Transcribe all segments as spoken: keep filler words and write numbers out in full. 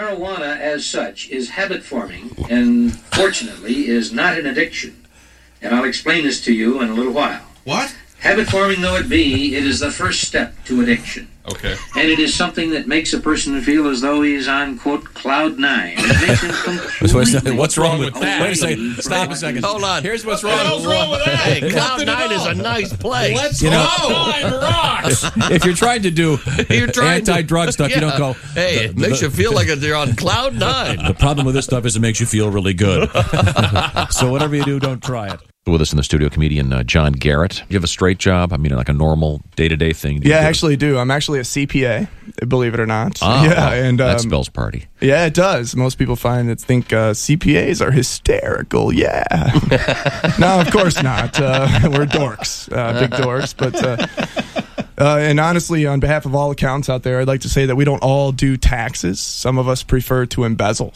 marijuana as such is habit forming and fortunately is not an addiction. And I'll explain this to you in a little while. What? Habit forming though it be, it is the first step to addiction. Okay. And it is something that makes a person feel as though he's on, quote, cloud nine. It makes him completely... What's wrong with that? Wait a second. Stop a second. Hold on. Here's what's what wrong. What's wrong with that? Hey, Cloud Nine is a nice place. Let's you know, Cloud Nine rocks. If you're trying to do anti-drug to, stuff, yeah. you don't go... Hey, it the, makes the, you feel like you're on Cloud Nine. The problem with this stuff is it makes you feel really good. So whatever you do, don't try it. With us in the studio, comedian uh, John Garrett. You have a straight job? I mean, like a normal day-to-day thing? Yeah, I actually do. I'm actually a C P A, believe it or not. Oh, yeah, and um, that spells party. Yeah, it does. Most people find that think uh, C P As are hysterical. Yeah. No, of course not. Uh, we're dorks, uh, big dorks. But uh, uh, and honestly, on behalf of all accountants out there, I'd like to say that we don't all do taxes. Some of us prefer to embezzle.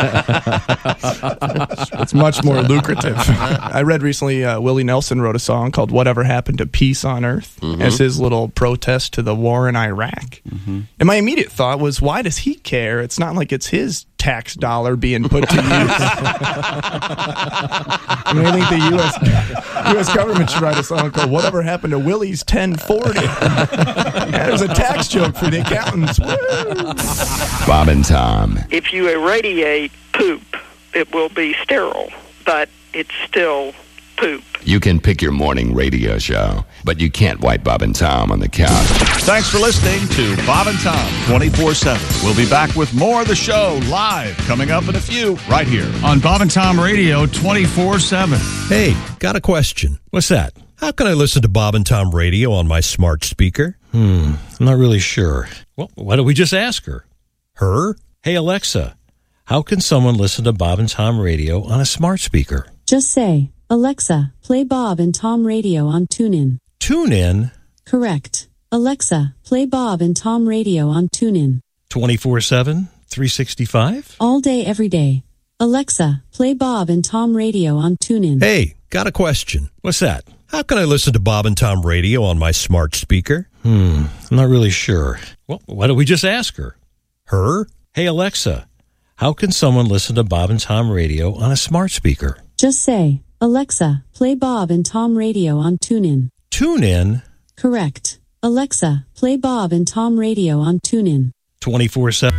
It's much more lucrative. I read recently uh, Willie Nelson wrote a song called "Whatever Happened to Peace on Earth" mm-hmm. as his little protest to the war in Iraq. Mm-hmm. And my immediate thought was, why does he care? It's not like it's his tax dollar being put to use. I mean, I think the U S U S government should write a song called "Whatever Happened to Willie's ten forty." Yeah, there's a tax joke for the accountants. Woo! Bob and Tom. If you irradiate poop, it will be sterile, but it's still poop. You can pick your morning radio show, but you can't wipe Bob and Tom on the couch. Thanks for listening to Bob and Tom twenty-four seven. We'll be back with more of the show live coming up in a few right here on Bob and Tom Radio twenty-four seven. Hey, got a question. What's that? How can I listen to Bob and Tom Radio on my smart speaker? Hmm, I'm not really sure. Well, why don't we just ask her? Her? Hey, Alexa, how can someone listen to Bob and Tom Radio on a smart speaker? Just say, Alexa, play Bob and Tom Radio on TuneIn. TuneIn? Correct. Alexa, play Bob and Tom Radio on TuneIn. twenty-four seven, three sixty-five? All day, every day. Alexa, play Bob and Tom Radio on TuneIn. Hey, got a question. What's that? How can I listen to Bob and Tom Radio on my smart speaker? Hmm, I'm not really sure. Well, why don't we just ask her? Her? Hey, Alexa, how can someone listen to Bob and Tom Radio on a smart speaker? Just say, Alexa, play Bob and Tom Radio on TuneIn. TuneIn? Correct. Alexa, play Bob and Tom Radio on TuneIn. twenty-four seven.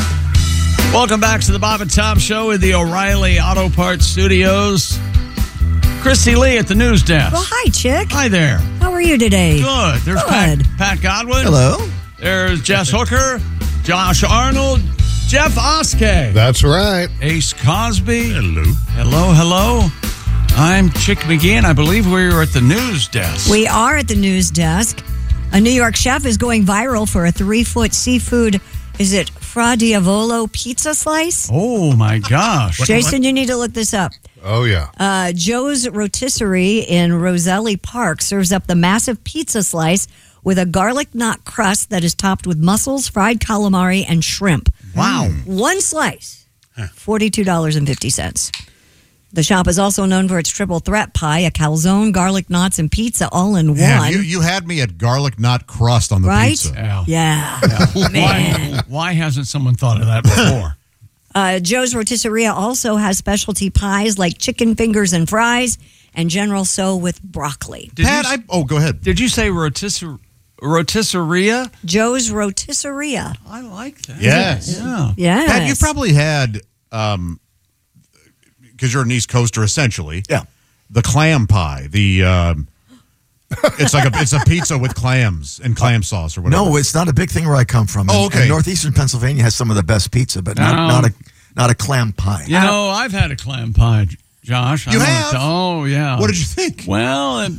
Welcome back to the Bob and Tom Show in the O'Reilly Auto Parts Studios. Christy Lee at the news desk. Well, hi, Chick. Hi there. How are you today? Good. There's Good. Pat, Pat Godwin. Hello. There's Jess Hooker, Josh Arnold, Jeff Oskey. That's right. Ace Cosby. Hello. Hello, hello. I'm Chick McGee, and I believe we are at the news desk. We are at the news desk. A New York chef is going viral for a three-foot seafood, is it Fra Diavolo pizza slice? Oh, my gosh. Jason, you need to look this up. Oh, yeah. Uh, Joe's Rotisserie in Roselli Park serves up the massive pizza slice with a garlic knot crust that is topped with mussels, fried calamari, and shrimp. Wow. One slice, forty-two dollars and fifty cents. The shop is also known for its triple threat pie, a calzone, garlic knots, and pizza all in Man, one. You, you had me at garlic knot crust on the right? pizza. Yeah. Yeah. yeah. Man. Why, why hasn't someone thought of that before? Uh, Joe's Rotisserie also has specialty pies like chicken fingers and fries and General So with broccoli. Did Pat, you, I, oh, go ahead. Did you say rotisserie? Rotisserie? Joe's Rotisserie. I like that. Yes. Yeah. Yes. Pat, you've probably had, um, because you're an East Coaster essentially. Yeah. The clam pie. The um, it's like a it's a pizza with clams and clam sauce or whatever. No, it's not a big thing where I come from. Oh, And- okay. and northeastern Pennsylvania has some of the best pizza, but not, No. not a not a clam pie. You know, I've had a clam pie, Josh. You I have? To, oh, yeah. What did you think? Well, it,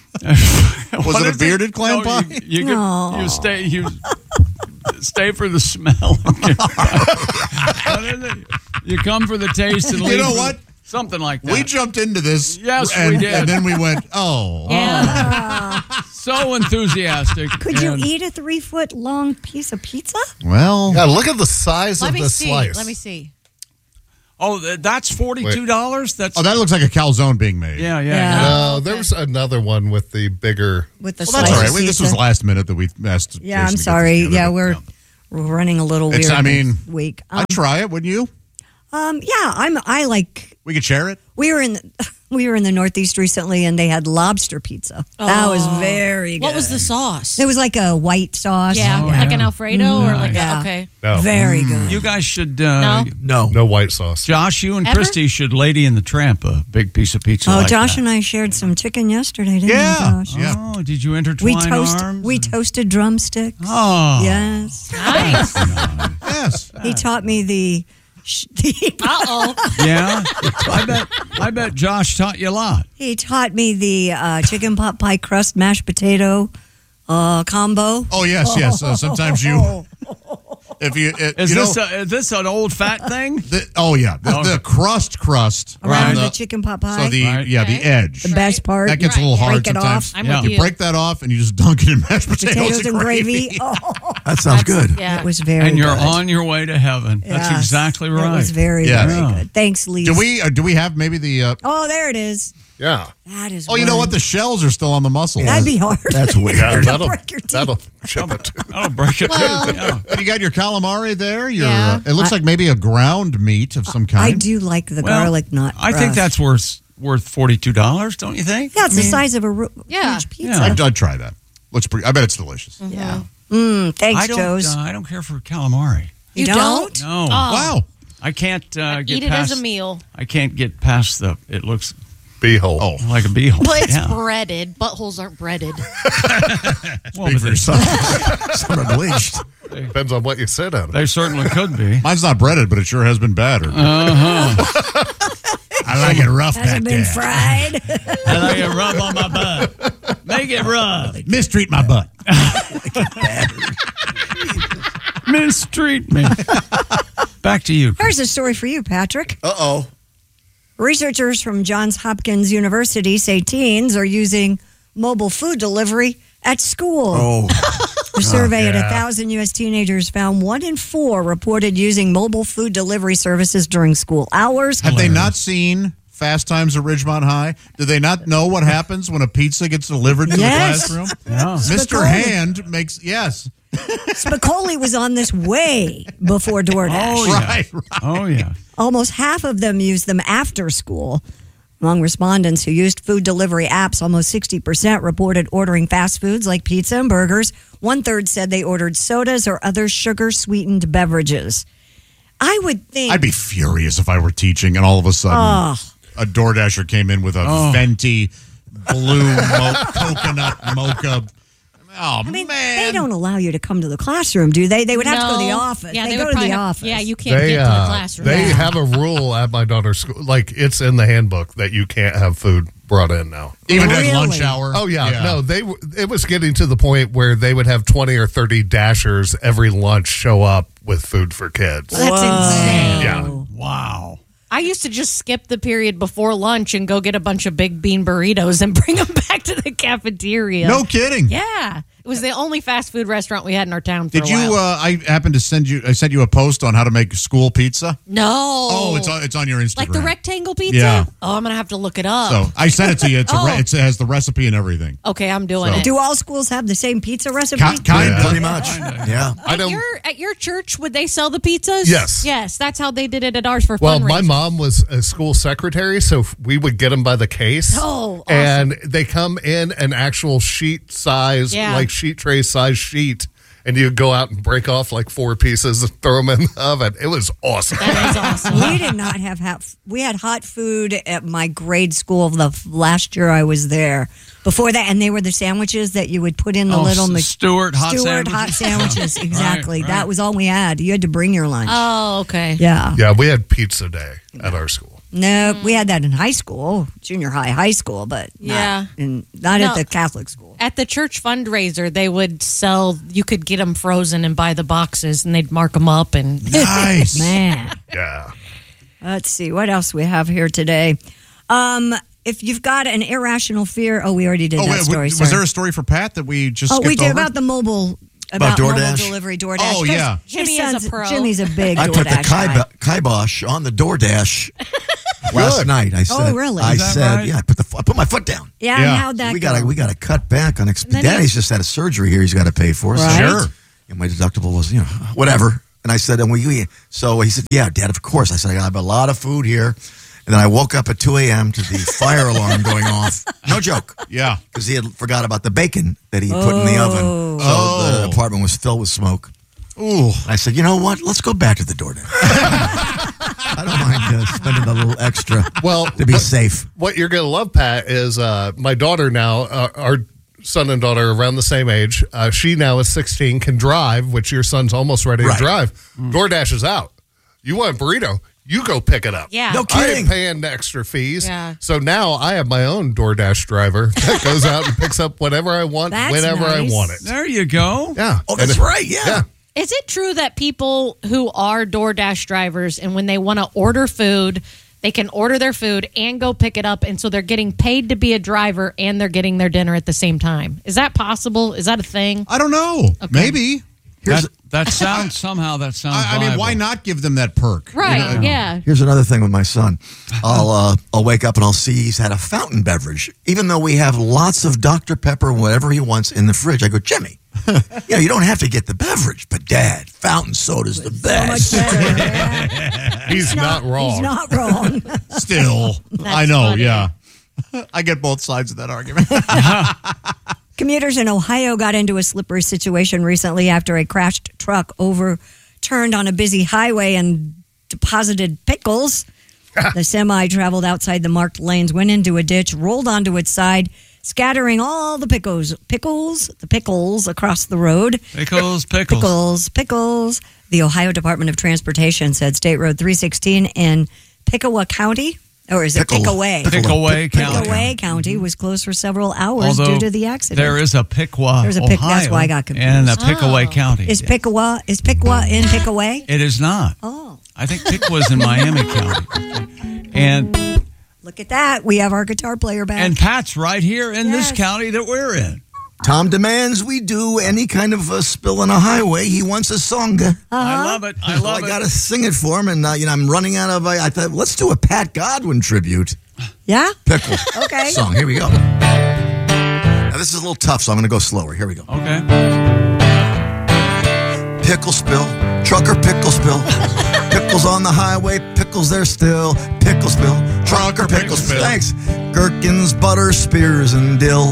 Was it a bearded clam no, pie? You, you, could, Aw. you stay you stay for the smell. What is it? You come for the taste and leave. You know for- what? Something like that. We jumped into this. Yes, and, we did. And then we went, oh. Yeah. So enthusiastic. Could you And- eat a three-foot long piece of pizza? Well. Yeah, look at the size Let of me the see. slice. Let me see. Oh, th- that's forty-two dollars? That's Oh, that looks like a calzone being made. Yeah, yeah. Yeah. yeah. No, there was another one with the bigger. With the Well, that's slice all right. of Wait, this pizza? was last minute that we asked. Yeah, Jason I'm to get sorry. this together, Yeah, but, we're We're running a little weird It's, I mean, this week. Um, I'd try it, wouldn't you? um, yeah, I'm. I like. We could share it. We were in. We were in the Northeast recently, and they had lobster pizza. That was very good. What was the sauce? It was like a white sauce. Yeah, Oh, like yeah. an Alfredo or like Yeah. a, okay. No. Very good. You guys should. Uh, No? No. No white sauce. Josh, you and Ever? Christy should Lady in the Tramp a big piece of pizza. Oh, like Josh that. and I shared some chicken yesterday, didn't Yeah. we, Josh? Yeah. Oh, did you intertwine We toast. arms? We toasted drumsticks. Oh, Yes. Nice. Yes. He taught me the. sh- the Uh oh. yeah. I bet. I bet Josh taught you a lot. he taught me the uh, chicken pot pie crust mashed potato uh, combo. Oh yes, yes. Uh, sometimes you, if you, it, Is you this know, a, is this an old fat thing? the, oh yeah, the, the crust, crust Around on the chicken pot pie. So the Right. yeah, the edge. The best part. That gets a little Break hard it sometimes. off. I'm Yeah. with You you. break that off and you just dunk it in mashed potatoes, Potatoes and gravy. Oh, That sounds good. Yeah. it was very And you're good. on your way to heaven. That's Yes. exactly right. It was very, Yeah. very Yeah. good. Thanks, Lisa. Do we? Uh, do we have maybe the? Uh, Oh, there it is. Yeah. That is. oh, you know one. what? The shells are still on the muscle. That'd be hard. That's weird. That'll that'll, break your teeth. that'll chip it. I'll break it. Well- yeah. And you got your calamari there. Your, Yeah. uh, it looks I- like maybe a ground meat of some kind. I do like the Well, garlic nut. I think crust. that's worth worth forty two dollars. Don't you think? Yeah, it's I the mean, size of a ru- Yeah. huge pizza. Yeah. I'd, I'd try that. Looks pretty. I bet it's delicious. Yeah. Mm, thanks, I don't. Joe's. Uh, I don't care for calamari. you You don't? No. Oh. Wow. I can't uh, get Eat it past. as a meal. I can't get past the. It looks Beehole. Oh, like a beehole. But it's yeah. breaded. Buttholes aren't breaded. Well, big but for they, yourself. Some are bleached. Depends on what you sit on it. they certainly could be. Mine's not breaded, but it sure has been battered. Uh-huh. I like it rough Hasn't back been there. fried. I like it rub on my butt. Make it rub. Mistreat my butt. Mistreat me. Back to you. Here's a story for you, Patrick. Uh oh. Researchers from Johns Hopkins University say teens are using mobile food delivery at school. Oh. A survey at yeah. one thousand U S teenagers found one in four reported using mobile food delivery services during school hours. Have they not seen Fast Times at Ridgemont High? Do they not know what happens when a pizza gets delivered to Yes. the classroom? Yeah. Mister Spicoli. Hand makes yes. Spicoli was on this way before DoorDash. Oh, yeah. Right, right. Oh, yeah. Almost half of them used them after school. Among respondents who used food delivery apps, almost sixty percent reported ordering fast foods like pizza and burgers. One third said they ordered sodas or other sugar sweetened beverages. I would think. I'd be furious if I were teaching and all of a sudden Oh. a DoorDasher came in with a Oh. venti blue mo- coconut mocha. Oh, I mean, man. they don't allow you to come to the classroom, do they? They would have to go to the No. office. Yeah, they, they go would to probably the have- office. yeah, you can't They, get to the uh, classroom. they Yeah. have a rule at my daughter's school. Like, it's in the handbook that you can't have food brought in now. Even Really? at lunch hour. Oh yeah, no, they w- it was getting to the point where they would have twenty or thirty dashers every lunch show up with food for kids. That's insane. Yeah. Wow. I used to just skip the period before lunch and go get a bunch of big bean burritos and bring them back to the cafeteria. No kidding. Yeah. It was the only fast food restaurant we had in our town for Did a you? while. Uh, I happened to send you. I sent you a post on how to make school pizza. no. Oh, it's on, it's on your Instagram. like the rectangle pizza? Yeah. Oh, I'm going to have to look it up. So I sent it to you. It's a re- Oh. it's, it has the recipe and everything. okay, I'm doing So- it. Do all schools have the same pizza recipe? Ki- kind Yeah, of. pretty much. Yeah. I At don't. your, at your church, would they sell the pizzas? Yes. Yes, that's how they did it at ours for Well, fundraisers. my mom was a school secretary, so we would get them by the case. Oh, awesome. And they come in an actual sheet size, Yeah. like sheet tray size sheet, and you go out and break off like four pieces and throw them in the oven. It was awesome. That is awesome. We did not have hot. We had hot food at my grade school the f- last year I was there. Before that, and they were the sandwiches that you would put in the Oh, little S- mach- Stewart hot Stewart hot sandwiches? sandwiches. Exactly. Right, That right. was all we had. You had to bring your lunch. Oh, okay. yeah. Yeah, we had pizza day at our school. No, we had that in high school, junior high, high school, but not Yeah. in, not No. at the Catholic school. At the church fundraiser, they would sell, you could get them frozen and buy the boxes, and they'd mark them up. And Nice. Man. Yeah. Let's see what else we have here today. Um, if you've got an irrational fear, oh, we already did Oh, that wait, story. was sorry. there a story for Pat that we just? Oh, we skipped did over? about the mobile About about, mobile DoorDash? delivery DoorDash. Oh, 'Cause yeah. his Jimmy is a son's- pro. Jimmy's a big I DoorDash put the guy. kibo- kibosh on the DoorDash last night. I said, Oh, really? I Is that said, right? yeah. I put the I put my foot down. Yeah, and how'd that we go? gotta we gotta cut back on. Exp- Then he- Daddy's just had a surgery here. He's got to pay for. So Right. Sure. And my deductible was, you know, whatever. And I said, and we, so he said, yeah, Dad, of course. I said, I have a lot of food here. And then I woke up at two a.m. to the fire alarm going off. No joke. Yeah. Because he had forgot about the bacon that he put in the oven. So Oh. the apartment was filled with smoke. Ooh. I said, you know what? Let's go back to the DoorDash. I don't mind uh, spending a little extra Well, to be what- safe. What you're going to love, Pat, is uh, my daughter now, uh, our son and daughter are around the same age. Uh, she now is sixteen, can drive, which your son's almost ready Right. to drive. DoorDash is out. You want a burrito? You go pick it up. Yeah. No I kidding. ain't paying the extra fees. Yeah. So now I have my own DoorDash driver that goes out and picks up whatever I want, That's whenever nice. I want it. There you go. Yeah. Oh, that's And- right. Yeah. Yeah. Is it true that people who are DoorDash drivers and when they want to order food, they can order their food and go pick it up, and so they're getting paid to be a driver and they're getting their dinner at the same time? Is that possible? Is that a thing? I don't know. Maybe. Here's, That, that sounds somehow that sounds. I, I mean, why viable. not give them that perk? Right, yeah. here's another thing with my son. I'll uh, I'll wake up and I'll see he's had a fountain beverage, even though we have lots of Doctor Pepper, whatever he wants in the fridge. I go, Jimmy, you know, you don't have to get the beverage, but Dad, fountain soda's the So much best. better. Yeah. He's not wrong. He's not wrong. Still, I That's know. funny. Yeah, I get both sides of that argument. Commuters in Ohio got into a slippery situation recently after a crashed truck overturned on a busy highway and deposited pickles. The semi traveled outside the marked lanes, went into a ditch, rolled onto its side, scattering all the pickles, pickles, the pickles across the road. Pickles, pickles. Pickles, pickles. The Ohio Department of Transportation said State Road three sixteen in Pickaway County, or is it Pickle- Pickaway? Pickaway County. Pickaway County was closed for several hours Although due to the accident. there is a Pickwa, There's a Pick- Ohio, that's why I got confused. and a Pickaway Oh. County. Is Pickwa is Pickwa in Pickaway? It is not. Oh, I think Pickwa's in Miami County. And look at that. We have our guitar player back. and Pat's right here in Yes. this county that we're in. Tom demands we do any kind of a spill on a highway. He wants a song. Uh-huh. I love it. I So love I it. got to sing it for him, and uh, you know I'm running out of. I, I thought let's do a Pat Godwin tribute. Yeah? Pickle Okay. song. Here we go. Now this is a little tough, so I'm going to go slower. Here we go. Okay. Pickle spill, trucker pickle spill. Pickles on the highway, pickles there still. Pickle spill, trucker pickle spill. Thanks. Gherkins, butter, spears, and dill.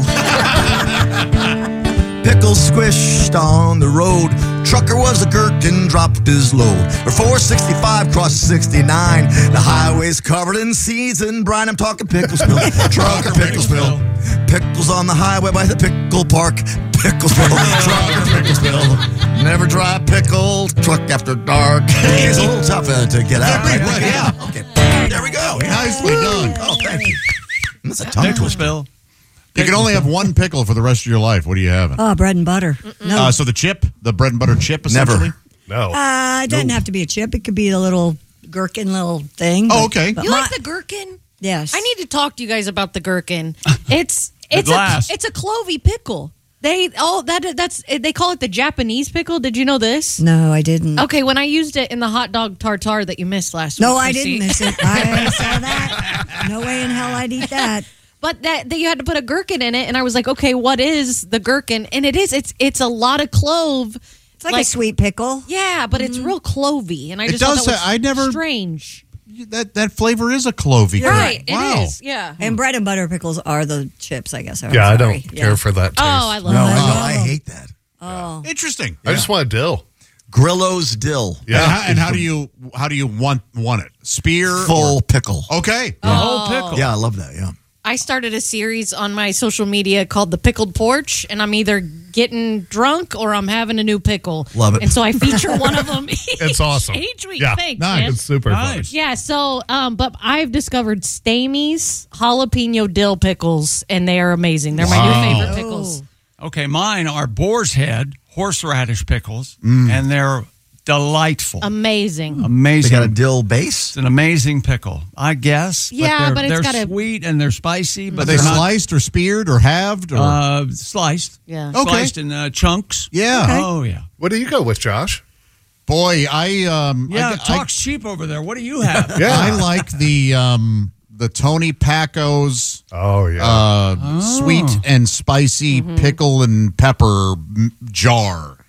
Pickles squished on the road. Trucker was a gherkin, dropped his load. Or four sixty-five crossed sixty-nine. The highway's covered in seeds and brine. I'm talking pickle spill. Trucker pickle spill. Pickles on the highway by the pickle park. Pickle spill. Trucker pickle spill. Never dry pickle truck after dark. It's a little tough uh, to get out. Right? Right, Yeah. Okay. There we go. Nicely done. Oh, thank you. That's a tongue Pickle twister. spill. You can only have one pickle for the rest of your life. What are you having? Oh, bread and butter. No. Uh, so the chip, the bread and butter chip, essentially. No. Uh, it doesn't have to be a chip. It could be a little gherkin little thing. Oh, but- okay. but You my- like the gherkin? Yes. I need to talk to you guys about the gherkin. It's it's glass. a it's a clovey pickle. They all that that's they call it the Japanese pickle. Did you know this? No, I didn't. Okay, when I used it in the hot dog tartare that you missed last No, week. I Chrissy. didn't miss it. I saw that. No way in hell I'd eat that. But that, that you had to put a gherkin in it, and I was like, okay, what is the gherkin? And it is it's it's a lot of clove. It's like, a sweet pickle. Yeah, but it's real clovey, and I It just thought does that was say- I never- strange. That that flavor is a clovey. Right, Wow. it is. Yeah. And bread and butter pickles are the chips, I guess. I'm Yeah, I sorry. don't care for that taste. Oh, I love No, it. I, I hate that. Oh. Interesting. I just want dill. Grillo's dill. Yeah. And how, and how do you how do you want want it? Spear Full or- pickle. Okay. The whole pickle. Yeah, I love that. Yeah. I started a series on my social media called The Pickled Porch, and I'm either getting drunk or I'm having a new pickle. Love it. And so I feature one of them each, It's awesome. each week. Yeah, Thanks, nice. man. It's super Nice. Yeah, so, um, but I've discovered Stamey's jalapeno dill pickles, and they are amazing. They're my Wow. new favorite pickles. Okay, mine are boar's head horseradish pickles, and they're delightful. Amazing. They amazing. got a dill base. It's an amazing pickle, I guess. Yeah, they're, but it's they're got a- sweet and they're spicy, but Are they they're not, sliced or speared or halved or? uh, sliced. Yeah. Okay. Sliced in uh, chunks. yeah. Oh yeah. What do you go with, Josh? Boy, I um. Yeah, I, talk's cheap over there. What do you have? I, I like the um the Tony Packo's Oh, yeah. uh Oh. sweet and spicy pickle and pepper m- jar.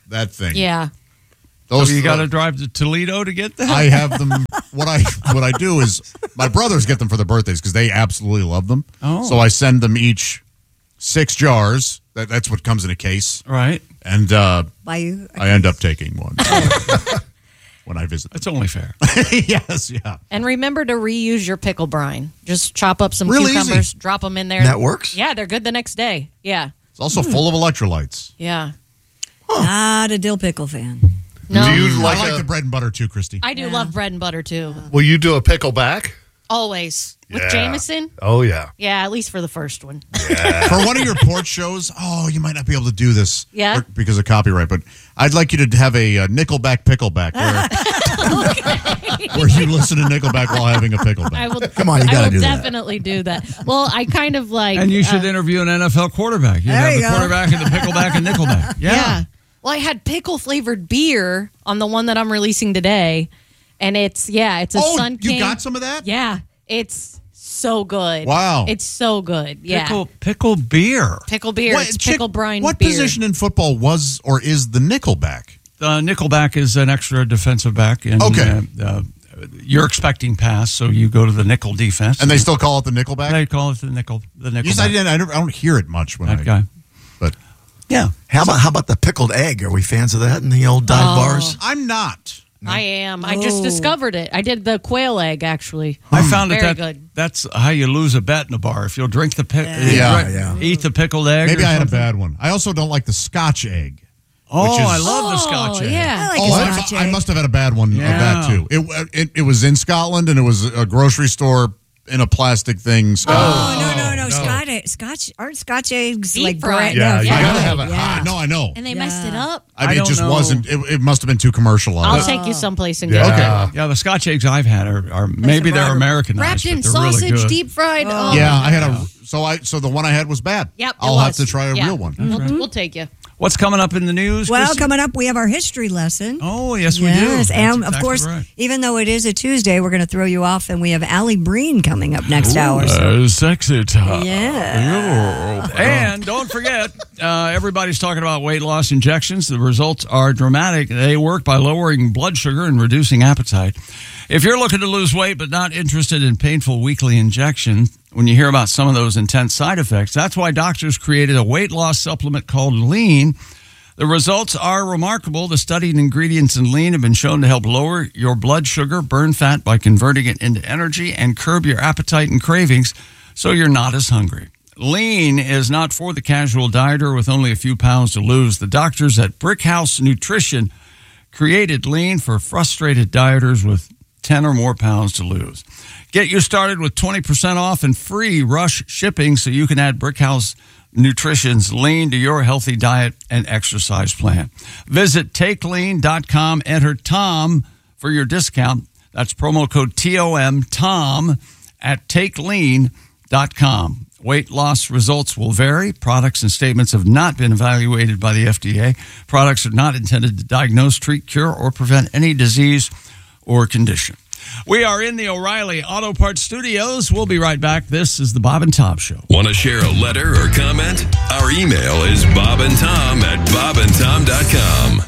that thing. Yeah. Those so you got to drive to Toledo to get that? I have them. What I what I do is my brothers get them for their birthdays because they absolutely love them. Oh. So I send them each six jars. That, that's what comes in a case. Right. And uh, Buy you I end up taking one when I visit. That's only fair. Yes, yeah. And remember to reuse your pickle brine. Just chop up some Real cucumbers, easy. drop them in there. That works? Yeah, they're good the next day. Yeah. It's also full of electrolytes. Yeah. Not a dill pickle fan. No. Do you like, I like a, the bread and butter too, Christy. I do love bread and butter too. Will you do a pickle back? Always. With Yeah. Jameson? Oh, yeah. Yeah, at least for the first one. For one of your porch shows, oh, you might not be able to do this Yeah? because of copyright, but I'd like you to have a uh, Nickelback pickleback where, where you listen to Nickelback while having a pickleback. I will, Come on, you I gotta will do that. definitely do that. Well, I kind of like. And you should uh, interview an N F L quarterback. You There have you the go. quarterback and the pickleback and Nickelback. Yeah. Yeah. Well, I had pickle flavored beer on the one that I'm releasing today. And it's, yeah, it's a Oh, Sun you King. got some of that? Yeah. It's so good. Wow. It's so good. Yeah. Pickle, pickle beer. Pickle beer. What- it's chick- pickle brine What beer. position in football was or is the Nickelback? Uh, Nickelback is an extra defensive back. And, Okay. Uh, uh, you're expecting pass, so you go to the nickel defense. And they still call it the Nickelback? They call it the nickel. The nickel. Yes, I, didn't, I, don't, I don't hear it much when That I. guy. But Yeah. How about how about the pickled egg? Are we fans of that in the old dive Oh. bars? I'm not. I am. I just Oh. discovered it. I did the quail egg, actually. I found that, Very that good. that's how you lose a bet in a bar. If you'll drink the pick, Yeah, yeah. eat the pickled egg. Maybe or I had a something. bad one. I also don't like the Scotch egg. Oh, which is- I love the Oh, Scotch egg. yeah. I like Oh, a I, Scotch I egg. must have had a bad one Yeah. of that too. It, it it was in Scotland and it was a grocery store in a plastic thing. Scotch. Oh, no, no, no. Scotch, Scotch, aren't Scotch eggs Deep like fried. brand? Yeah, no, you deep gotta fried, have it yeah. hot. No, I know. And they Yeah. messed it up. I mean, I it don't just know. wasn't. It, it must have been too commercialized. I'll take you someplace and Yeah. get it. Okay. Yeah, the Scotch eggs I've had are, are maybe they're Americanized, Wrapped but in they're really sausage, good. deep fried. Oh. Yeah, I had a. So I so the one I had was bad. Yep. it I'll have was. to try a Yeah. real one. We'll, we'll take you. What's coming up in the news? Well, Christy? coming up, we have our history lesson. Oh, yes, we do. Yes, That's and of exactly course, right. even though it is a Tuesday, we're going to throw you off, and we have Allie Breen coming up next hour. So. Uh, sexy time. Yeah. And don't forget, uh, everybody's talking about weight loss injections. The results are dramatic. They work by lowering blood sugar and reducing appetite. If you're looking to lose weight but not interested in painful weekly injection, when you hear about some of those intense side effects, that's why doctors created a weight loss supplement called Lean. The results are remarkable. The studied ingredients in Lean have been shown to help lower your blood sugar, burn fat by converting it into energy, and curb your appetite and cravings so you're not as hungry. Lean is not for the casual dieter with only a few pounds to lose. The doctors at Brickhouse Nutrition created Lean for frustrated dieters with ten or more pounds to lose. Get you started with twenty percent off and free rush shipping so you can add Brickhouse Nutrition's Lean to your healthy diet and exercise plan. Visit take lean dot com, enter Tom for your discount. That's promo code T O M, Tom, at take lean dot com. Weight loss results will vary. Products and statements have not been evaluated by the F D A. Products are not intended to diagnose, treat, cure, or prevent any disease or condition. We are in the O'Reilly Auto Parts Studios. We'll be right back. This is the Bob and Tom Show. Want to share a letter or comment? Our email is bobandtom at bobandtom dot com.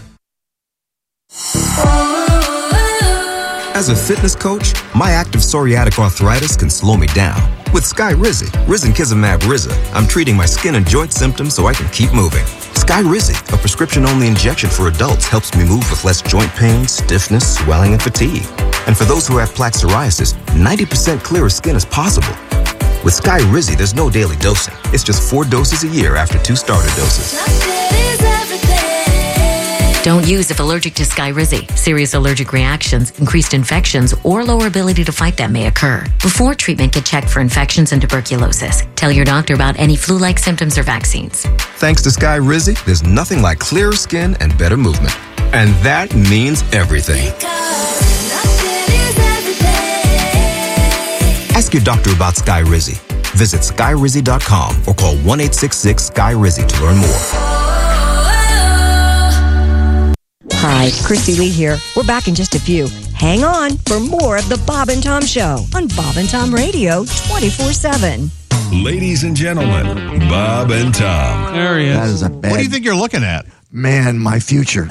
As a fitness coach, my active psoriatic arthritis can slow me down. With Skyrizi, Risankizumab Riza, I'm treating my skin and joint symptoms so I can keep moving. Skyrizi, a prescription-only injection for adults, helps me move with less joint pain, stiffness, swelling, and fatigue. And for those who have plaque psoriasis, ninety percent clearer skin is possible. With Skyrizi, there's no daily dosing. It's just four doses a year after two starter doses. Don't use if allergic to Skyrizi. Serious allergic reactions, increased infections, or lower ability to fight them may occur. Before treatment, get checked for infections and tuberculosis. Tell your doctor about any flu-like symptoms or vaccines. Thanks to Skyrizi, there's nothing like clearer skin and better movement. And that means everything. Ask your doctor about Skyrizi. Visit skyrizi dot com or call one eight six six Sky Rizzy to learn more. Hi, Christy Lee here. We're back in just a few. Hang on for more of the Bob and Tom Show on Bob and Tom Radio twenty-four seven. Ladies and gentlemen, Bob and Tom. There he is. What do you think you're looking at? man, my future.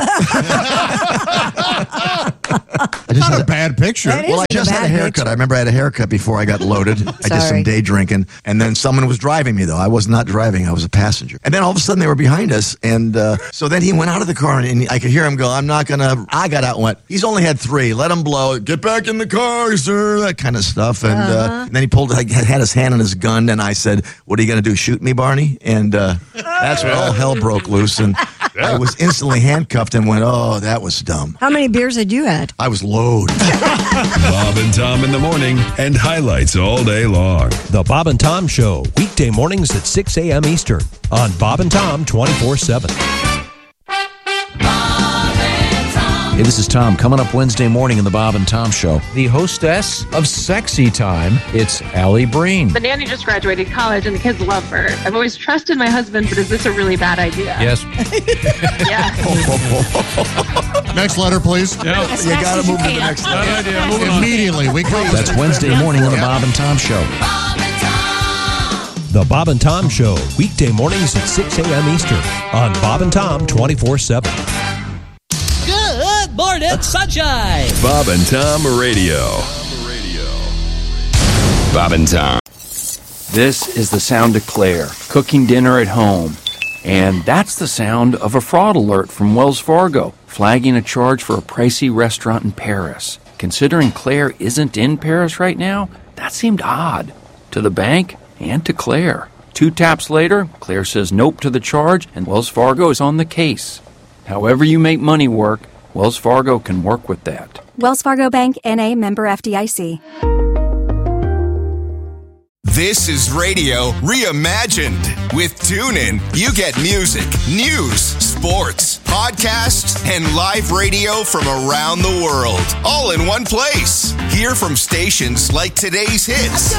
I just had a bad picture. Well, I just had a haircut. picture. I remember I had a haircut before I got loaded. I did Sorry. some day drinking, and then someone was driving me, though. I was not driving. I was a passenger. And then all of a sudden, they were behind us, and uh, so then he went out of the car, and, and I could hear him go, I'm not going to... I got out and went, he's only had three. Let him blow. Get back in the car, sir. That kind of stuff. And, Uh-huh. uh, and then he pulled, like, had his hand on his gun, and I said, what are you going to do, shoot me, Barney? And uh, that's when all hell broke loose, and I was instantly handcuffed and went, oh, that was dumb. How many beers had you had? I was loaded. Bob and Tom in the morning and highlights all day long. The Bob and Tom Show, weekday mornings at six a.m. Eastern on Bob and Tom twenty-four seven. Hey, this is Tom. Coming up Wednesday morning in the Bob and Tom Show, the hostess of Sexy Time, it's Allie Breen. The nanny just graduated college and the kids love her. I've always trusted my husband, but is this a really bad idea? Yes. Yeah. Next letter, please. Yeah. You got to move to the next level. Bad idea. Moving on. Immediately. We call That's Wednesday morning on the Bob and Tom Show. The Bob and Tom Show, weekday mornings at six a.m. Eastern on Bob and Tom twenty-four seven. Good morning, sunshine. Bob and Tom Radio. Bob and Tom. This is the sound of Claire cooking dinner at home. And that's the sound of a fraud alert from Wells Fargo, flagging a charge for a pricey restaurant in Paris. Considering Claire isn't in Paris right now, that seemed odd to the bank and to Claire. Two taps later, Claire says nope to the charge, and Wells Fargo is on the case. However you make money work, Wells Fargo can work with that. Wells Fargo Bank, N A, member F D I C. This is radio reimagined. With TuneIn, you get music, news, sports, podcasts, and live radio from around the world, all in one place. Hear from stations like Today's Hits,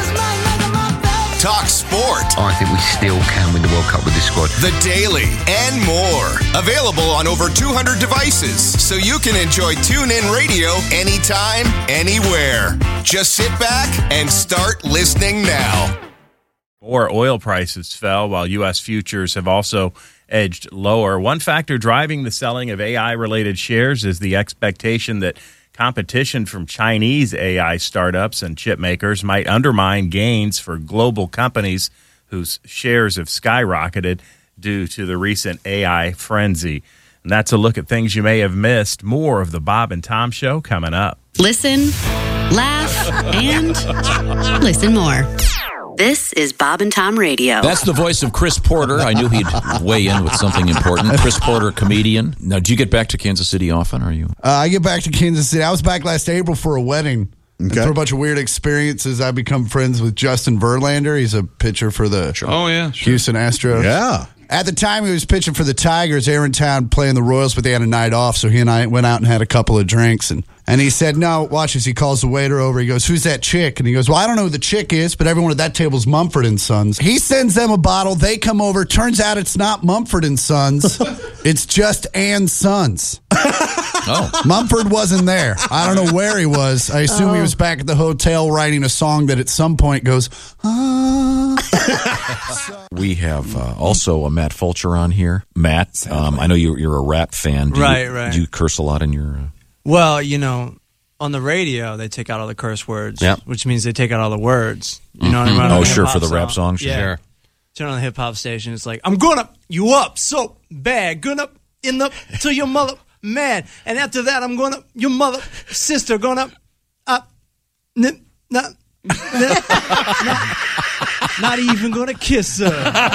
Talk Sport, I think we still can win the World Cup with this squad. The Daily, and more. Available on over two hundred devices, so you can enjoy TuneIn Radio anytime, anywhere. Just sit back and start listening now. Or oil prices fell while U S futures have also edged lower. One factor driving the selling of A I-related shares is the expectation that competition from Chinese A I startups and chip makers might undermine gains for global companies whose shares have skyrocketed due to the recent A I frenzy. And that's a look at things you may have missed. More of the Bob and Tom Show coming up. Listen, laugh, and listen more. This is Bob and Tom Radio. That's the voice of Chris Porter. I knew he'd weigh in with something important. Chris Porter, comedian. Now, do you get back to Kansas City often? Or are you? Uh, I get back to Kansas City. I was back last April for a wedding. And Okay. through a bunch of weird experiences, I become friends with Justin Verlander. He's a pitcher for the Oh, yeah. Sure. Houston Astros. Yeah. At the time he was pitching for the Tigers, they were in town playing the Royals, but they had a night off, so he and I went out and had a couple of drinks. And, and he said, no, watch this. He calls the waiter over. He goes, who's that chick? And he goes, well, I don't know who the chick is, but everyone at that table's Mumford and Sons. He sends them a bottle. They come over. Turns out it's not Mumford and Sons. It's just Ann Sons. Oh. Mumford wasn't there. I don't know where he was. I assume he was back at the hotel writing a song that at some point goes, ah. We have uh, also a Matt Fulcher on here. Matt, um, I know you're, you're a rap fan. Do Right, you, right. Do you curse a lot in your... Uh... Well, you know, on the radio, they take out all the curse words, Yep. which means they take out all the words. You know what I Mhm. mean? Oh, On a sure, hip-hop for the rap song. songs, Yeah. sure. Turn on the hip hop station. It's like, I'm gonna you up so bad, gonna in the to your mother man, and after that, I'm gonna your mother sister gonna up, n- not, n- not, not even gonna kiss her.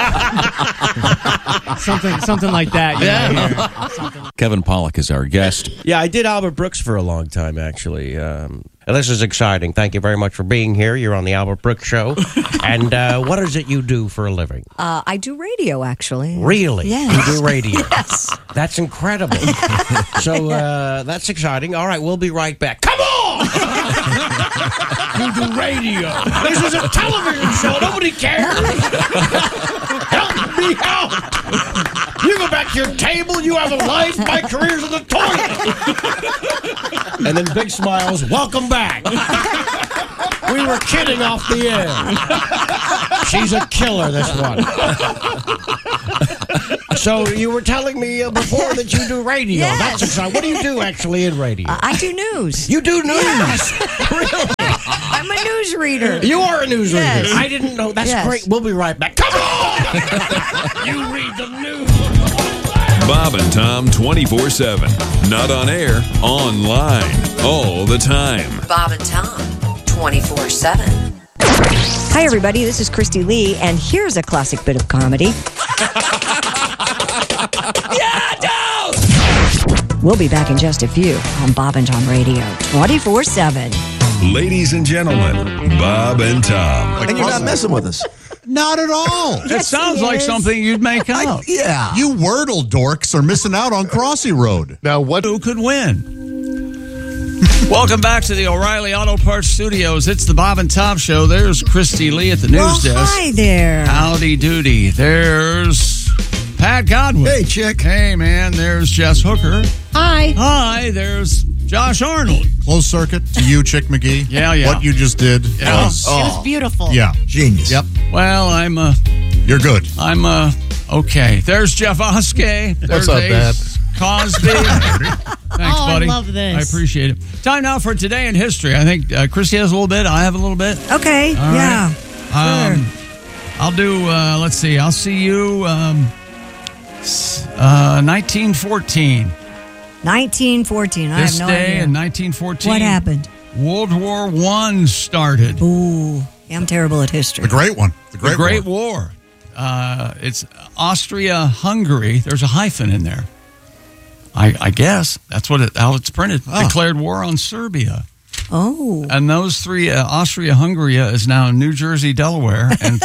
something, something like that. You know, here. Something. Kevin Pollak is our guest. Yeah, I did Albert Brooks for a long time, actually. Um, and this is exciting. Thank you very much for being here. You're on the Albert Brooks Show. And uh, what is it you do for a living? Uh, I do radio, actually. Really? Yes. You do radio? Yes. That's incredible. So uh, that's exciting. All right, we'll be right back. Come on! You do radio. This is a television show. Nobody cares. Help me out. You go back to your table. You have a life. My career's in the toilet. And then big smiles. Welcome back. We were kidding off the air. She's a killer, this one. So you were telling me uh, before that you do radio. Yes. That's exciting. What do you do actually in radio? Uh, I do news. You do news? Yes. Really? I'm a newsreader. You are a newsreader. Yes. I didn't know. That's Yes. great. We'll be right back. Come on! You read the news. Bob and Tom twenty-four seven. Not on air, online, all the time. Bob and Tom, twenty-four seven. Hi, everybody. This is Christy Lee, and here's a classic bit of comedy. Yeah, no! We'll be back in just a few on Bob and Tom Radio, twenty-four seven. Ladies and gentlemen, Bob and Tom. And you're not messing with us. Not at all. It sounds like something you'd make up. Yeah. You Wordle dorks are missing out on Crossy Road. Now, what? Who could win? Welcome back to the O'Reilly Auto Parts Studios. It's the Bob and Tom Show. There's Christy Lee at the news Well, desk. hi there. Howdy doody. There's Pat Godwin. Hey, chick. Hey, man. There's Jess Hooker. Hi. Hi. There's Josh Arnold. Closed circuit to you, Chick McGee. Yeah, yeah. What you just did Yeah. was... It was beautiful. Yeah. Genius. Yep. Well, I'm, uh, You're good. I'm, uh, okay. There's Jeff Oskey. There's What's up, Ace Dad? Cosby. Thanks, Oh, I buddy. love this. I appreciate it. Time now for Today in History. I think uh, Christy has a little bit. I have a little bit. Okay, All yeah. right. Um, I'll do, uh, let's see, I'll see you um, s- uh, nineteen fourteen. nineteen fourteen. I This have no day idea. in nineteen fourteen. What happened? World War One started. Ooh, I'm terrible at history. The great one. The Great, The Great War. War. Uh, it's Austria-Hungary. There's a hyphen in there. I, I guess that's what it, how it's printed. Oh. Declared war on Serbia. Oh. And those three, uh, Austria-Hungary is now New Jersey, Delaware, and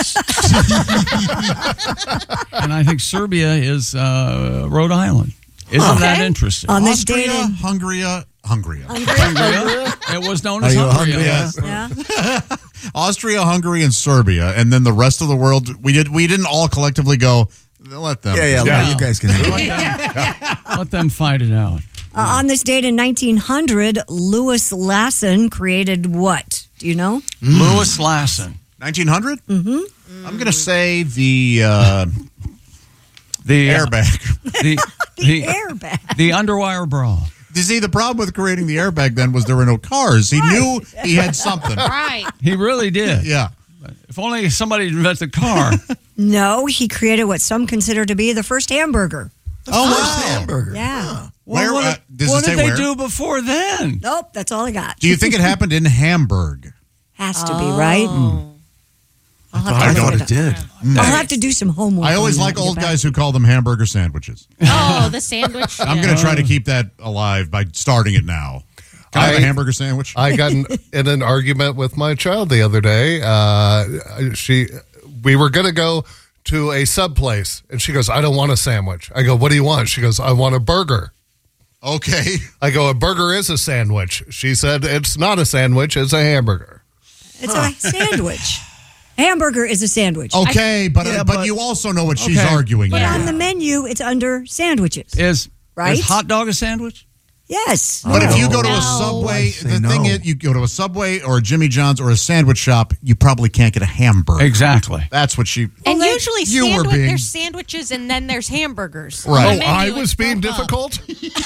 and I think Serbia is uh, Rhode Island. Isn't Okay. that interesting? On this Austria, date in- Hungary, Hungary. Hungary. It was known Are as you Hungary. hungry? Yes. Yeah. Austria, Hungary, and Serbia, and then the rest of the world. We did. We didn't all collectively go. Let them. Yeah, yeah, Yeah. you guys can handle it. Let them, let them fight it out. Uh, on this date in nineteen hundred, Louis Lassen created what? Do you know? Louis Lassen. nineteen hundred? Mm-hmm. I'm going to say the uh, The uh, airbag. The, the, Airbag. the underwire bra. You see, the problem with creating the airbag then was there were no cars. He knew he had something. Right. He really did. Yeah. If only somebody had invented the car. No, he created what some consider to be the first hamburger. Oh, First wow. hamburger. Yeah. Where, what uh, does what it say did they where? do before then? Nope, that's all I got. Do you think it happened in Hamburg? Has to be, right? I'll have, I to thought look it up. did. I'll have to do some homework. I always on like that to old get back. guys who call them hamburger sandwiches. Oh, the sandwich. I'm yeah. going to try to keep that alive by starting it now. Can I, have a I- hamburger sandwich? I got in, in an argument with my child the other day. Uh, she, we were going to go to a sub place, and she goes, "I don't want a sandwich." I go, "What do you want?" She goes, "I want a burger." Okay. I go, "A burger is a sandwich." She said, "It's not a sandwich; it's a hamburger." It's a sandwich. A hamburger is a sandwich. Okay, but, Yeah, but but- you also know what she's Okay. arguing But here. on the menu, it's under sandwiches. Is, Right? is hot dog a sandwich? Yes. But if you go to a No. Subway, I say the thing no. is, you go to a Subway or a Jimmy John's or a sandwich shop, you probably can't get a hamburger. Exactly. That's what she. And Well, usually, you were sandwich, being- there's sandwiches and then there's hamburgers. Right. On the Oh, I menu, was it's being broke up. difficult.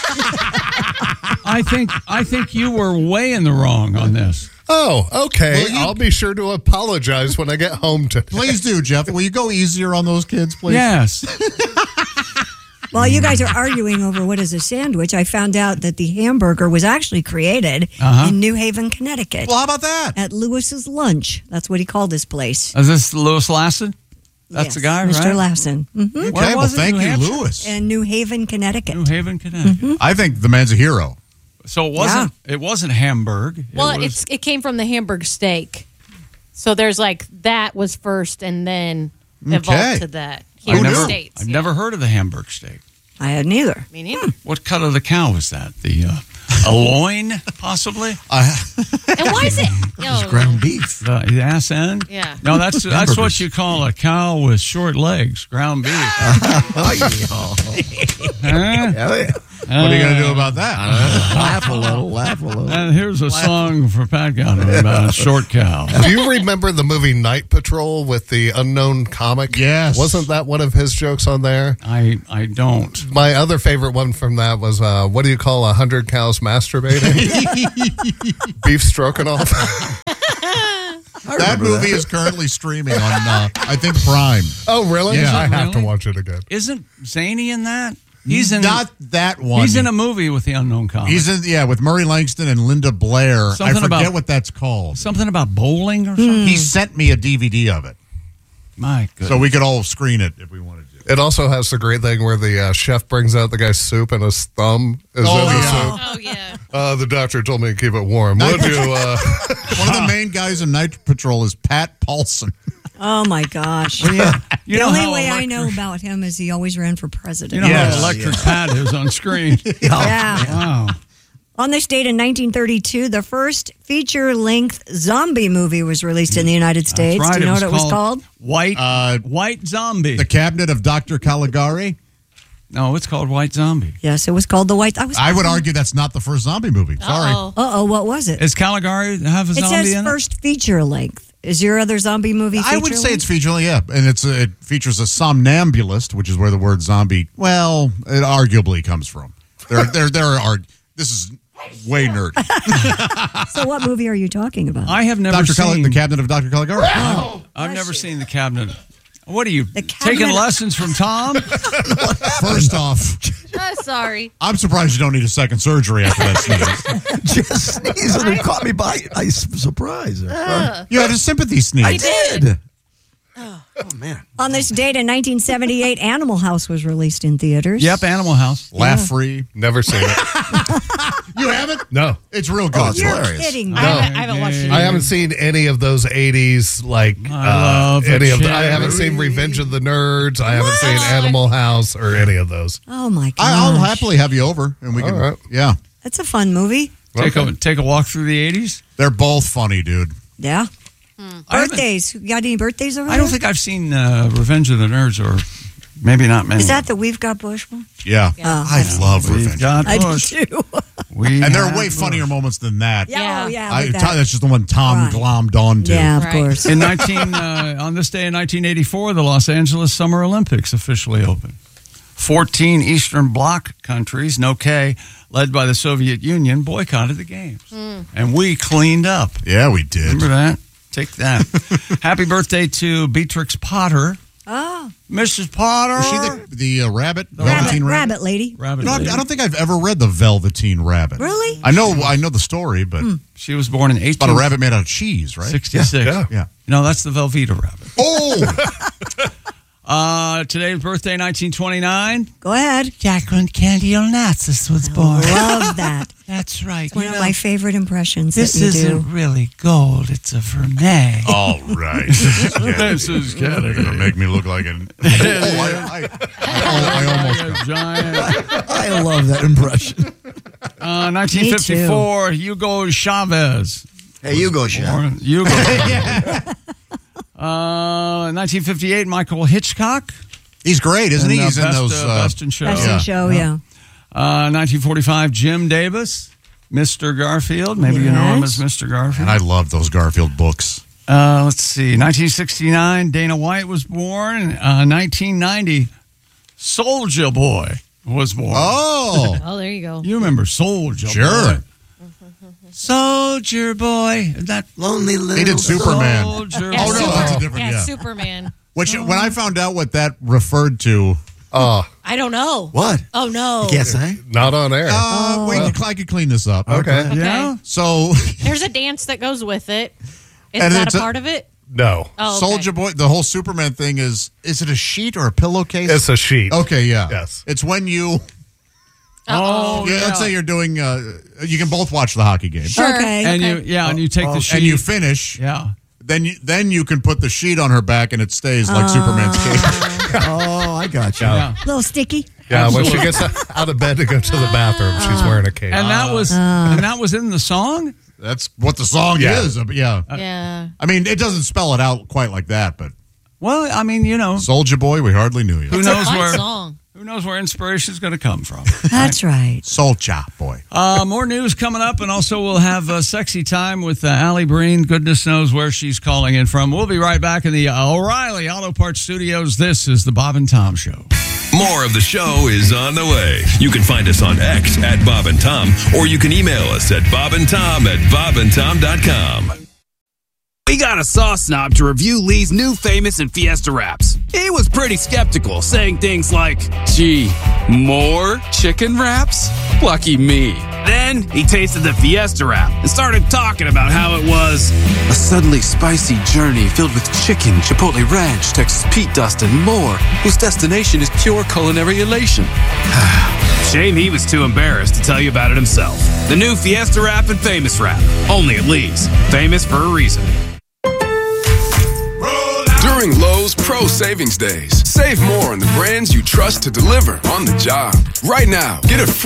I think I think you were way in the wrong on this. Oh, okay. Well, you- I'll be sure to apologize when I get home today. Please do, Jeff. Will you go easier on those kids, please? Yes. While you guys are arguing over what is a sandwich, I found out that the hamburger was actually created Uh-huh. in New Haven, Connecticut. Well, how about that? At Lewis's Lunch. That's what he called his place. Is this Louis Lassen? That's Yes, the guy, Mister right? Lassen. hmm Okay, Where well, was it? thank New you, Hampshire? Lewis. In New Haven, Connecticut. New Haven, Connecticut. I think the man's a hero. So it wasn't. It wasn't Hamburg. It Well, was- it's it came from the Hamburg steak. So there's like that was first and then evolved Okay. to that here I've in the never, States. I've yeah. never heard of the Hamburg steak. I hadn't either. Me neither. What cut of the cow is that? The uh, a loin, possibly. I, And why is it Yo. Ground beef. The, the ass end? Yeah. No, that's that's what Hamburgers. you call a cow with short legs, ground beef. Oh, yeah. Huh? Hell yeah. What are you going to do about that? Laugh a little, laugh a little. And here's a song for Pat Gunner about short cow. Do you remember the movie Night Patrol with the unknown comic? Yes. Wasn't that one of his jokes on there? I I don't. My other favorite one from that was, uh, what do you call a hundred cows masturbating? Beef stroganoff. That movie is currently streaming on, uh, I think, Prime. Oh, really? Yeah. I have to Really? watch it again. Isn't Zany in that? He's in Not that one. He's in a movie with the unknown comic. He's in, yeah, with Murray Langston and Linda Blair. Something I forget about- what that's called. Something about bowling or something. He sent me a D V D of it, My goodness. so we could all screen it if we wanted to. It also has the great thing where the uh, chef brings out the guy's soup and his thumb is Oh, in the yeah. soup. Oh, yeah. Uh, the doctor told me to keep it warm. Would you? Uh, One of the main guys in Night Patrol is Pat Paulson. Oh my gosh. You the know only how way I electric- know about him is he always ran for president. You know Yes. how electric Pat is on screen. Yeah. Wow. On this date in nineteen thirty-two, the first feature-length zombie movie was released in the United States. That's right. Do you know it what it was called? White Uh, White Zombie. The Cabinet of Doctor Caligari. no, it's called White Zombie. Yes, it was called The White. I, was I would argue that's not the first zombie movie. Sorry. Uh-oh. Uh-oh, what was it? Does Caligari have a It zombie says in first feature-length. Is your other zombie movie I would say feature-length? it's feature, yeah, and it's a, it features a somnambulist, which is where the word zombie, well, it arguably comes from. There, there, there are. This is way nerdy. So what movie are you talking about? I have never Doctor seen Cali- the Cabinet of Doctor Caligari. I've never seen the cabinet. What are you Cabinet taking of- lessons from Tom? First off, Oh, sorry. I'm surprised you don't need a second surgery after that sneeze. Just sneezing and caught me by I surprise. Ugh. You had a sympathy sneeze. I did. Oh man. On this date in nineteen seventy-eight, Animal House was released in theaters. Yep, Animal House. Laugh free. never seen it. You haven't? No. It's real good. Oh, it's You're hilarious. kidding me. I, haven't, I haven't watched it. I haven't seen any of those eighties, like I uh, love any a of. The, I haven't cherry. seen Revenge of the Nerds. I haven't seen Animal House or any of those. Oh my gosh. I, I'll happily have you over, and we All can. right. Yeah, That's a fun movie. Take a take a walk through the eighties. they're both funny, dude. Yeah. I haven't- Birthdays. You got any birthdays over I don't there? think I've seen uh, Revenge of the Nerds, or maybe not many. Is that the We've Got Bush one? Yeah, Yeah. I love We've Revenge. got I do Bush. too. We And there are have way funnier moments than that. Yeah, oh, yeah. I, with Tom- that. that's just the one Tom Right. glommed onto. Yeah, of Right. course. In nineteen uh, on this day in nineteen eighty-four, the Los Angeles Summer Olympics officially opened. Fourteen Eastern Bloc countries, no K, led by the Soviet Union, boycotted the games, and we cleaned up. Yeah, we did. Remember that? Take that. Happy birthday to Beatrix Potter, Oh, Missus Potter. Was she the, the uh, rabbit? rabbit, Velveteen rabbit, Rabbit? lady. Rabbit You know, I, lady. I don't think I've ever read the Velveteen Rabbit. Really? I know, I know the story, but She was born in it's about a eighteen rabbit made out of cheese, right? sixty-six. Yeah. Yeah. No, that's the Velveeta rabbit. Oh, Uh, today's birthday, nineteen twenty-nine. Go ahead. Jacqueline Candy Onassis was born. Love that. That's right. It's one You of know, my favorite impressions this that you isn't do. really gold. It's a vermeil. all right. This is They're Candy. gonna make me look like an. Oh, I, I, I, I almost. A giant. I love that impression. Uh, nineteen fifty-four, Hugo Chavez. Hey, you go, Chef. Born- Hugo. uh, nineteen fifty-eight, Michael Hitchcock. He's great, isn't he? And, uh, He's in Best, those. uh, Uh, Best in Show. Best in Show, yeah. Uh, nineteen forty-five, Jim Davis, Mister Garfield. Maybe you know him Yes. as Mister Garfield. and I love those Garfield books. Uh, let's see. nineteen sixty-nine, Dana White was born. Uh, nineteen ninety, Soulja Boy was born. Oh, Oh, there you go. You remember Soulja sure. Boy? Soldier Boy. That Lonely little. He did Superman. Soldier Yeah, Oh, no, Super- that's a different- yeah, yeah. Superman. Which, when I found out what that referred to, Oh, I don't know. What? Oh, no. You can't say? not on air. uh, wait, I could clean this up. Okay. Okay. Yeah. So, There's a dance that goes with it. Is And that it's a a- part of it? No, Oh, okay. Soldier Boy, the whole Superman thing is, is it a sheet or a pillowcase? it's a sheet. Okay, yeah. Yes. It's when you, Oh, yeah, let's say you're doing, uh, you can both watch the hockey game. Sure. Okay. And you, yeah, and you take the sheet. And you finish, yeah. then you then you can put the sheet on her back and it stays like Superman's cape. Oh, I got you. Yeah. A little sticky. Yeah, when she Absolutely. gets out of bed to go to the bathroom, she's wearing a cape. And that was Uh. and that was in the song. That's what the song Yeah. is. Uh, Yeah. Yeah. I mean, it doesn't spell it out quite like that, but Well, I mean, you know, Soulja Boy, we hardly knew you. who It's a knows fun where song. who knows where inspiration is going to come from. That's right. Soulja Boy. Uh, more news coming up, and also we'll have a sexy time with uh, Allie Breen. Goodness knows where she's calling in from. We'll be right back in the uh, O'Reilly Auto Parts Studios. This is the Bob and Tom Show. More of the show is on the way. You can find us on X at Bob and Tom, or you can email us at bobandtom at bobandtom dot com. We got a sauce snob to review Lee's new Famous and Fiesta wraps. He was pretty skeptical, saying things like, gee, more chicken wraps? Lucky me. Then he tasted the Fiesta wrap and started talking about how it was a suddenly spicy journey filled with chicken, chipotle ranch, Texas Pete dust, and more, whose destination is pure culinary elation. Shame he was too embarrassed to tell you about it himself. The new Fiesta wrap and Famous wrap. Only at Lee's. Famous for a reason. During Lowe's Pro Savings Days, save more on the brands you trust to deliver on the job. Right now, get a free